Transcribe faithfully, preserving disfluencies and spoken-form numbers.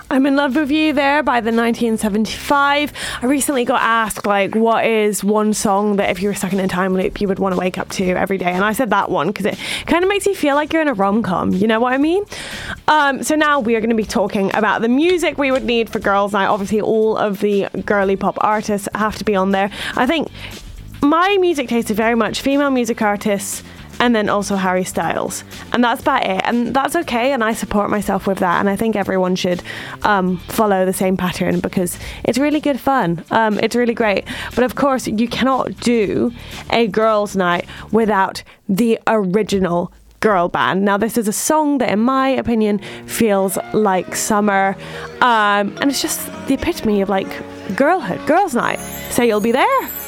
I'm in Love with You there by the nineteen seventy-five. I recently got asked, like, what is one song that if you were stuck in a time loop you would want to wake up to every day? And I said that one because it kind of makes you feel like you're in a rom-com, you know what I mean? Um, so now we are going to be talking about the music we would need for Girls' Night. Obviously all of the girly pop artists have to be on there. I think my music taste is very much female music artists and then also Harry Styles, and that's about it, and that's okay, and I support myself with that, and I think everyone should um, follow the same pattern because it's really good fun. Um, it's really great, but of course you cannot do a girls' night without the original girl band. Now this is a song that in my opinion feels like summer, um, and it's just the epitome of like girlhood, girls' night. So you'll be there.